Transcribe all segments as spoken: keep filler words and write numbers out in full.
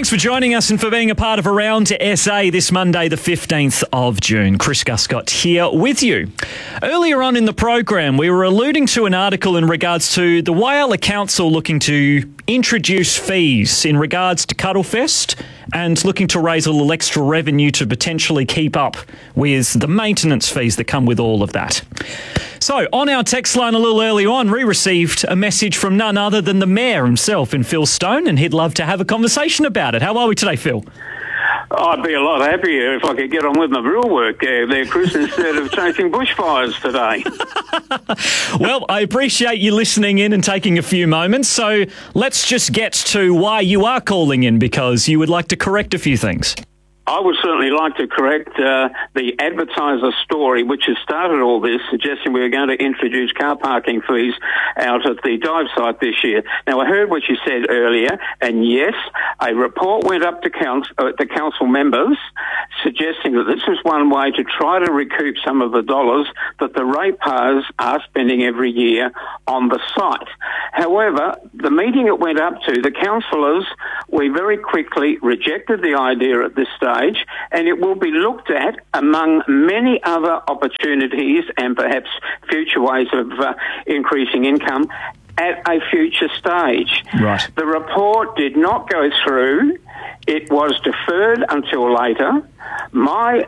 Thanks for joining us and for being a part of Around to S A this Monday, the fifteenth of June. Chris Guscott here with you. Earlier on in the program, we were alluding to an article in regards to the Whyalla Council looking to introduce fees in regards to Cuddlefest and looking to raise a little extra revenue to potentially keep up with the maintenance fees that come with all of that. So, on our text line a little early on, we received a message from none other than the Mayor himself in Phil Stone, and he'd love to have a conversation about it. How are we today, Phil? I'd be a lot happier if I could get on with my real work uh, there, Chris, instead of chasing bushfires today. Well, I appreciate you listening in and taking a few moments, so let's just get to why you are calling in, because you would like to correct a few things. I would certainly like to correct uh, the advertiser story, which has started all this, suggesting we were going to introduce car parking fees out at the dive site this year. Now, I heard what you said earlier, and yes, a report went up to council, uh, the council members suggesting that this was one way to try to recoup some of the dollars that the ratepayers are spending every year on the site. However, the meeting it went up to, the councillors, we very quickly rejected the idea at this stage, and it will be looked at among many other opportunities and perhaps future ways of uh, increasing income at a future stage. Right. The report did not go through. It was deferred until later. My,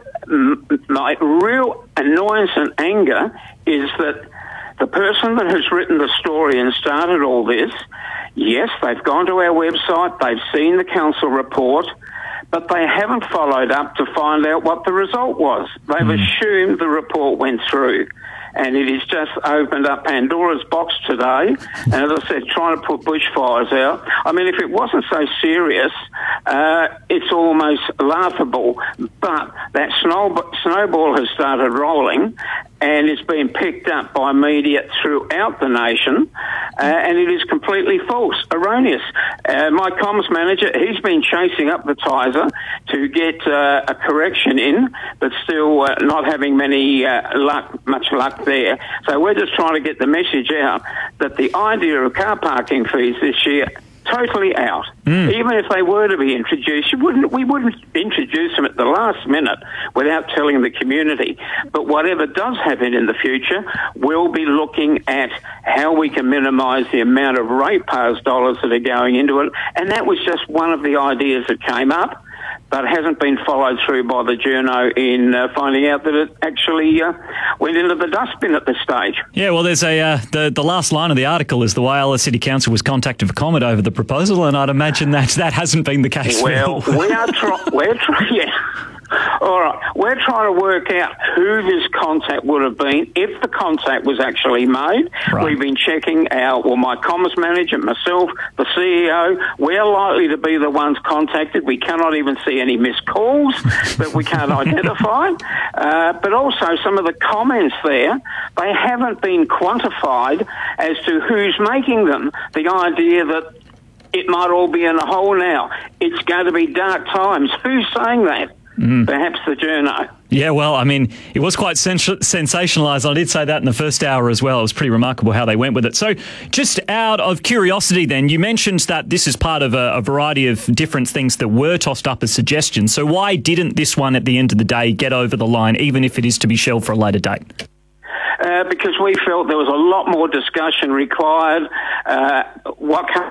my real annoyance and anger is that the person that has written the story and started all this, yes, they've gone to our website, they've seen the council report, but they haven't followed up to find out what the result was. They've mm. assumed the report went through, and it has just opened up Pandora's box today. And as I said, trying to put bushfires out. I mean, if it wasn't so serious, uh, it's almost laughable. But that snow- snowball has started rolling, and it's been picked up by media throughout the nation, uh, and it is completely false, erroneous. Uh, my comms manager, he's been chasing up the Tiser to get uh, a correction in, but still uh, not having many uh, luck, much luck there. So we're just trying to get the message out that the idea of car parking fees this year, totally out. Mm. Even if they were to be introduced, you wouldn't, we wouldn't introduce them at the last minute without telling the community. But whatever does happen in the future, we'll be looking at how we can minimise the amount of ratepayers' dollars that are going into it. And that was just one of the ideas that came up, but hasn't been followed through by the journo in uh, finding out that it actually uh, went into the dustbin at this stage. Yeah, well, there's a uh, the the last line of the article is the Whyalla City Council was contacted for comment over the proposal, and I'd imagine that that hasn't been the case. Well, we are trying. We're trying. Yeah. All right, we're trying to work out who this contact would have been if the contact was actually made. Right. We've been checking out, well, my commerce manager, myself, the C E O, we're likely to be the ones contacted. We cannot even see any missed calls that we can't identify. Uh, but also some of the comments there, they haven't been quantified as to who's making them. The idea that it might all be in a hole now. It's going to be dark times. Who's saying that? Mm. Perhaps the journo. Yeah, well, I mean, it was quite sens- sensationalised. I did say that in the first hour as well. It was pretty remarkable how they went with it. So just out of curiosity then, you mentioned that this is part of a, a variety of different things that were tossed up as suggestions. So why didn't this one at the end of the day get over the line, even if it is to be shelved for a later date? Uh, because we felt there was a lot more discussion required. Uh, what kind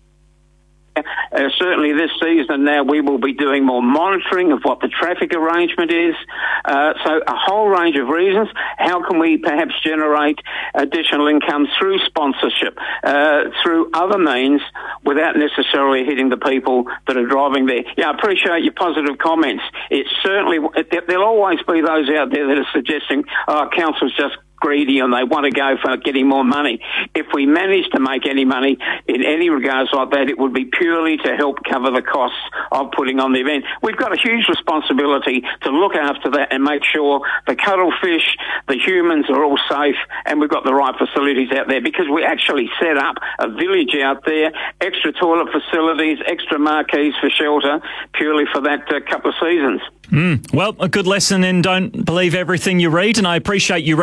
Uh, certainly this season now we will be doing more monitoring of what the traffic arrangement is. Uh, so a whole range of reasons. How can we perhaps generate additional income through sponsorship, uh, through other means without necessarily hitting the people that are driving there? Yeah, I appreciate your positive comments. It certainly, there'll always be those out there that are suggesting, oh, council's just greedy and they want to go for getting more money. If we manage to make any money in any regards like that, it would be purely to help cover the costs of putting on the event. We've got a huge responsibility to look after that and make sure the cuttlefish, the humans are all safe, and we've got the right facilities out there, because we actually set up a village out there, extra toilet facilities, extra marquees for shelter, purely for that uh, couple of seasons. Mm. Well, a good lesson in don't believe everything you read, and I appreciate you reaching out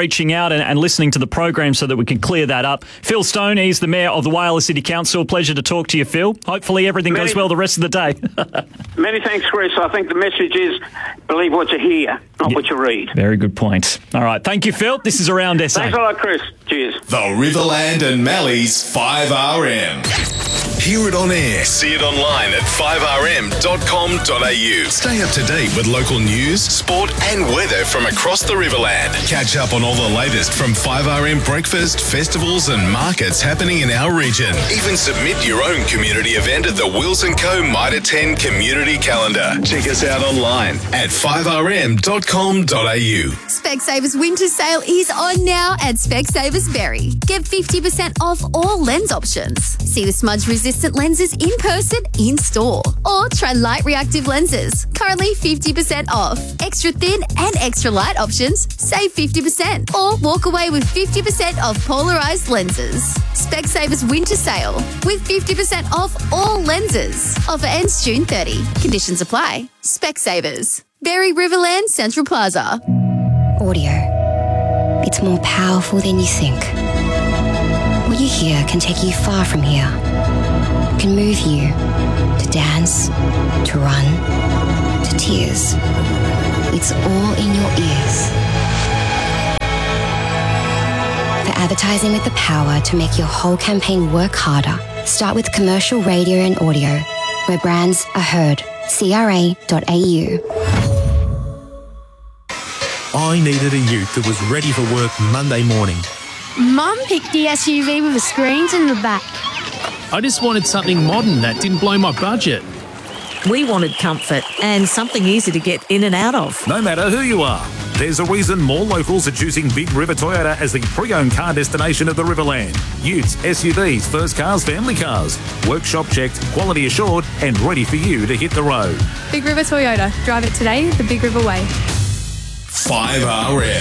out and, and listening to the program so that we can clear that up. Phil Stone, he's the Mayor of the Whyalla City Council. Pleasure to talk to you, Phil. Hopefully everything many, goes well the rest of the day. Many thanks, Chris. I think the message is believe what you hear, not yeah, what you read. Very good point. All right. Thank you, Phil. This is Around S A. Thanks a lot, Chris. Cheers. The Riverland and Mallee's five R M. Hear it on air. See it online at five r m dot com dot a u. Stay up to date with local news, sport and weather from across the Riverland. Catch up on all the latest from five R M breakfast, festivals and markets happening in our region. Even submit your own community event at the Wills and Co Mitre ten Community Calendar. Check us out online at five r m dot com dot a u. Specsavers winter sale is on now at Specsavers Berry. Get fifty percent off all lens options. See the smudge resistant lenses in person, in store. Or try light reactive lenses. Currently fifty percent off. Extra thin and extra light options, save fifty percent. Or walk away with fifty percent off polarized lenses. Specsavers winter sale with fifty percent off all lenses. Offer ends June thirtieth. Conditions apply. Specsavers. Berry Riverland Central Plaza. Audio. It's more powerful than you think. What you hear can take you far from here. It can move you to dance, to run, to tears. It's all in your ears. For advertising with the power to make your whole campaign work harder, start with commercial radio and audio, where brands are heard. C R A dot A U. I needed a ute that was ready for work Monday morning. Mum picked the S U V with the screens in the back. I just wanted something modern that didn't blow my budget. We wanted comfort and something easy to get in and out of. No matter who you are, there's a reason more locals are choosing Big River Toyota as the pre-owned car destination of the Riverland. Utes, S U Vs, first cars, family cars. Workshop checked, quality assured and ready for you to hit the road. Big River Toyota. Drive it today the Big River way. five R M.